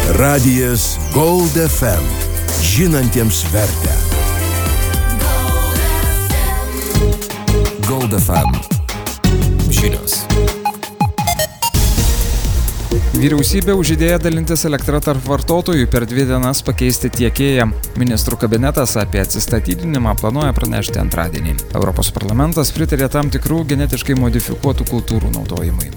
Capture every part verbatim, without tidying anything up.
Radijas Gold F M. Žinantiems vertę. Gold F M. Žinios. Vyriausybė užidėjo dalintis elektrą tarp vartotojų per dvi dienas pakeisti tiekėją. Ministrų kabinetas apie atsistatydinimą planuoja pranešti antradienį. Europos parlamentas pritarė tam tikrų genetiškai modifikuotų kultūrų naudojimui.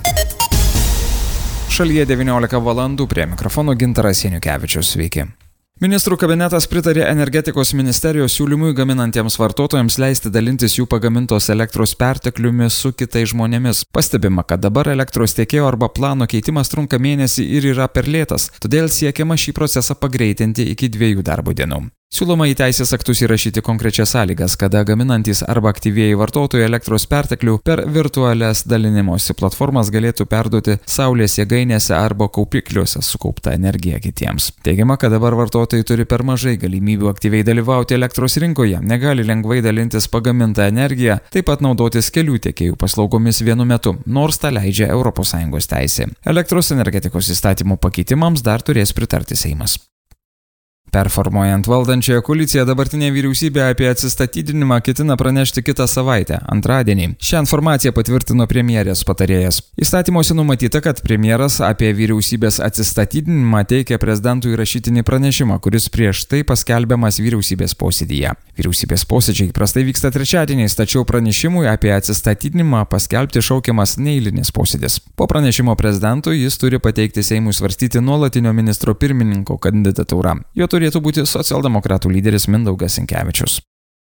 Šalyje devyniolika valandų, prie mikrofono Gintaras Janiukevičius. Sveiki. Ministrų kabinetas pritarė energetikos ministerijos siūlymui gaminantiems vartotojams leisti dalintis jų pagamintos elektros pertekliumi su kitais žmonėmis. Pastebima, kad dabar elektros tiekėjo arba plano keitimas trunka mėnesį ir yra per lėtas, todėl siekiama šį procesą pagreitinti iki dviejų darbo dienų. Siūloma į teisės aktus įrašyti konkrečias sąlygas, kada gaminantys arba aktyvieji vartotojai elektros perteklių per virtualias dalinimosi platformas galėtų perduoti saulės jėgainėse arba kaupikliuose sukauptą energiją kitiems. Teigiama, kad dabar vartotojai turi per mažai galimybių aktyviai dalyvauti elektros rinkoje, negali lengvai dalintis pagamintą energiją, taip pat naudotis kelių tiekėjų paslaugomis vienu metu, nors tą leidžia Europos Sąjungos teisė. Elektros energetikos įstatymų pakeitimams dar turės pritarti Seimas. Performuojant valdančiąją koaliciją, dabartinė vyriausybė apie atsistatydinimą ketina pranešti kitą savaitę, antradienį. Šią informaciją patvirtino premjerės patarėjas. Įstatymuose numatyta, kad premjeras apie vyriausybės atsistatydinimą teikia prezidentui rašytinį pranešimą, kuris prieš tai paskelbiamas vyriausybės posėdyje. Vyriausybės posėdžiai įprastai vyksta trečiadieniais, tačiau pranešimui apie atsistatydinimą paskelbti šaukiamas neeilinis posėdis. Po pranešimo prezidentui jis turi pateikti Seimui svarstyti nuolatinio ministro pirmininko kandidatūrą. Jo turėtų būti socialdemokratų lyderis Mindaugas Sinkevičius.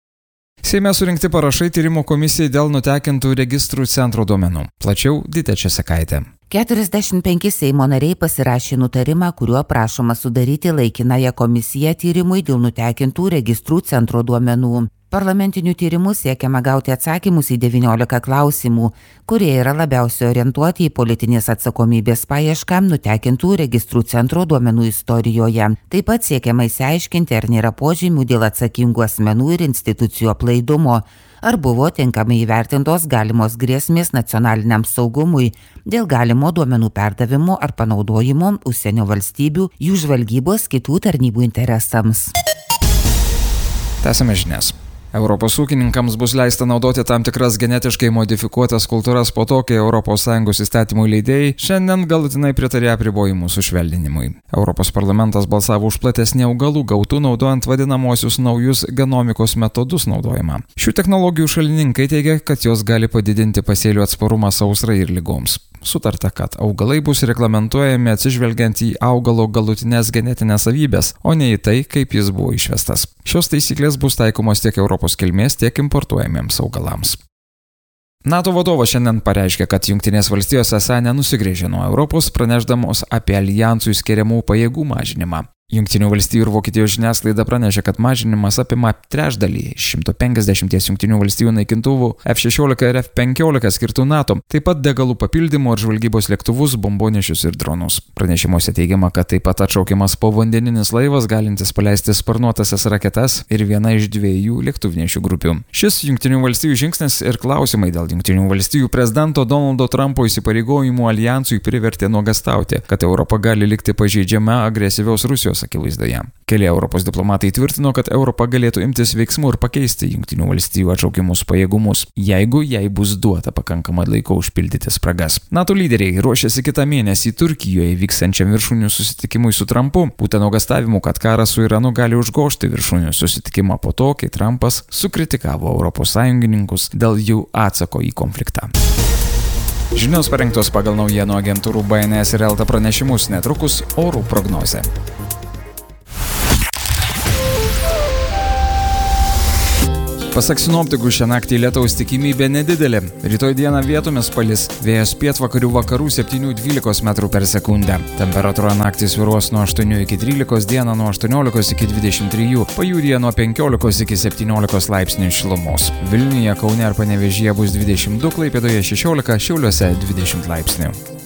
Seime surinkti parašai tyrimo komisijai dėl nutekintų registrų centro duomenų. Plačiau Ditė Česekaitė. keturiasdešimt penki Seimo nariai pasirašė nutarimą, kuriuo prašoma sudaryti laikinąją komisiją tyrimui dėl nutekintų registrų centro duomenų. Parlamentiniu tyrimu siekiama gauti atsakymus į devyniolika klausimų, kurie yra labiausiai orientuoti į politinės atsakomybės paiešką nutekintų registrų centro duomenų istorijoje. Taip pat siekiama išsiaiškinti, ar nėra požymių dėl atsakingų asmenų ir institucijų aplaidumo, ar buvo tinkamai įvertintos galimos grėsmės nacionaliniam saugumui dėl galimo duomenų perdavimo ar panaudojimo užsienio valstybių, jų žvalgybos kitų tarnybų interesams. Tęsiame žinias. Europos ūkininkams bus leista naudoti tam tikras genetiškai modifikuotas kultūras po to, kai Europos Sąjungos įstatymų leidėjai šiandien galutinai pritarė apribojimų sušvelninimui. Europos parlamentas balsavo už platesnį augalų gautų naudojant vadinamosius naujus genomikos metodus naudojimą. Šių technologijų šalininkai teigia, kad jos gali padidinti pasėlių atsparumą sausrai ir ligoms. Sutarta, kad augalai bus reglamentuojami atsižvelgiant į augalo galutinės genetinės savybės, o ne į tai, kaip jis buvo išvestas. Šios taisyklės bus taikomos tiek Europos kilmės, tiek importuojamiems augalams. NATO vadovas šiandien pareiškė, kad Jungtinės valstijos esą nenusigręžė nuo Europos, pranešdamos apie aljansui skiriamų pajėgų mažinimą. Jungtinių valstijų ir Vokietijos žiniasklaida pranešė, kad mažinimas apima trečdalį šimto penkiasdešimties Jungtinių valstijų naikintuvų F šešiolika ir F penkiolika skirtų NATO, taip pat degalų papildymų ir žvalgybos lėktuvus, bombonešius ir dronus. Pranešimuose teigiama, kad taip pat atšaukiamas povandeninis laivas, galintis paleisti sparnuotasias raketas ir viena iš dviejų lėktuvnešių grupių. Šis Jungtinių valstijų žingsnis ir klausimai dėl Jungtinių valstijų prezidento Donaldo Trumpo įsipareigojimų aljansui privertė nuogąstauti, kad Europa gali likti pažeidžiama agresyvios Rusijos akivaizdoje. Keli Europos diplomatai tvirtino, kad Europa galėtų imtis veiksmų ir pakeisti Jungtinių valstijų atšaukimus pajėgumus, jeigu jai bus duota pakankamai laiko užpildyti spragas. NATO lyderiai ruošiasi kitą mėnesį Turkijoje vyksiančiam viršūnių susitikimui su Trumpu, būtent nuogąstavimų, kad karas su Iranu gali užgožti viršūnių susitikimą po to, kai Trumpas sukritikavo Europos sąjungininkus dėl jų atsako į konfliktą. Žinios parengtos pagal naujienų agentūrų B N S ir Elta pranešimus, netrukus orų prognozė. Pasak sinoptikų, šią naktį lietaus tikimybė nedidelė. Rytoj dieną vietomis palis, vėjas pietvakarių vakarų septynių dvylikos metrų per sekundę. Temperatūra naktį svyruos nuo aštuonių iki trylikos, dieną nuo aštuoniolikos iki dvidešimt trijų, pajūryje nuo penkiolikos iki septyniolikos laipsnių šilumos. Vilniuje, Kaune ir Panevėžyje bus dvidešimt du, Klaipėdoje šešiolika, Šiauliuose dvidešimt laipsnių.